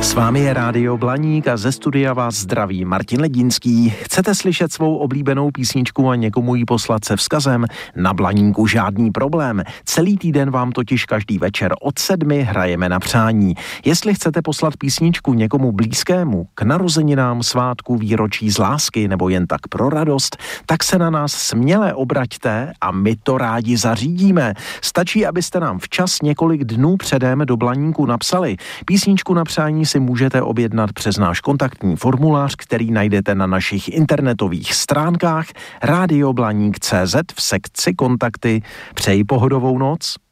S vámi je Rádio Blaník a ze studia vás zdraví Martin Ledínský. Chcete slyšet svou oblíbenou písničku a někomu ji poslat se vzkazem? Na Blaníku žádný problém. Celý týden vám totiž každý večer od 7 hrajeme na přání. Jestli chcete poslat písničku někomu blízkému, k narozeninám, svátku, výročí z lásky nebo jen tak pro radost, tak se na nás směle obraťte a my to rádi zařídíme. Stačí, abyste nám včas několik dnů předem do Blaníku napsali. Písničku na přání si můžete objednat přes náš kontaktní formulář, který najdete na našich internetových stránkách radioblaník.cz v sekci kontakty. Přeji pohodovou noc.